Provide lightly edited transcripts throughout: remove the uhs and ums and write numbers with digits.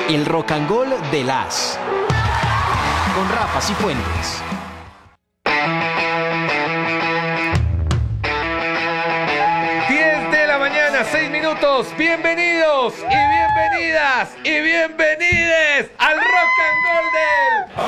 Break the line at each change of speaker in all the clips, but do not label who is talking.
El Rock and Roll de las. Con Rafa Cifuentes.
Mañana, 6 minutos. Bienvenidos y bienvenidas y bienvenides al Rock and Roll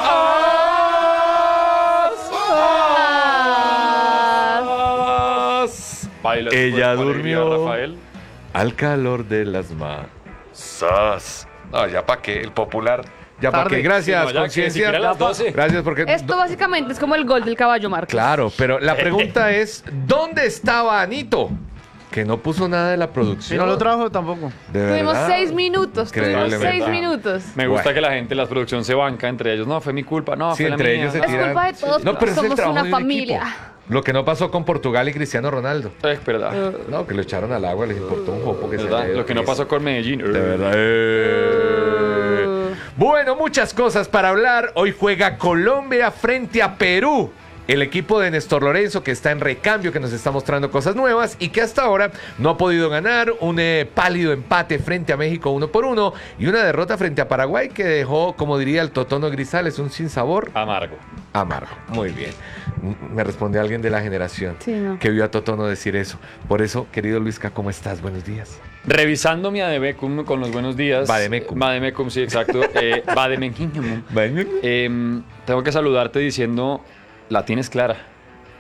del Os. Ella durmió
Rafael
al calor de las masas. No, ya pa' qué, el popular. Ya pa' qué, gracias,
Sí, no,
conciencia.
a las 12.
Gracias porque...
Esto básicamente es como el gol del caballo Marcos.
Claro, pero la pregunta es, ¿dónde estaba Anito? Que no puso nada de la producción.
Y no lo trajo tampoco.
De
Tuvimos
verdad.
6 minutos. Tuvimos
Increíblemente.
6 minutos.
Me gusta
Bueno.
que la gente, la producción se banca entre ellos. No, fue mi culpa. No,
Sí,
fue
entre
la mía.
ellos se
Es
tiran.
culpa de todos,
No, pero es el
somos
trabajo
una
de un
familia.
equipo. Lo que no pasó con Portugal y Cristiano Ronaldo.
Es verdad.
No, que lo echaron al agua, les importó un jopo que se
¿Verdad?
haya ido
Lo que no
preso.
pasó con Medellín.
De verdad. Bueno, muchas cosas para hablar. Hoy juega Colombia frente a Perú. El equipo de Néstor Lorenzo, que está en recambio, que nos está mostrando cosas nuevas y que hasta ahora no ha podido ganar. Un pálido empate frente a México 1-1 y una derrota frente a Paraguay que dejó, como diría el Totono Grisales, un sinsabor
Amargo.
amargo. Muy bien. Me responde alguien de la generación
Sí, no.
que vio a Totono decir eso. Por eso, querido Luisca, ¿cómo estás? Buenos días.
Revisando mi Ademecum con los buenos días.
Vademecum.
Vademecum, sí, exacto. Vademecum. Tengo que saludarte diciendo, la tienes clara.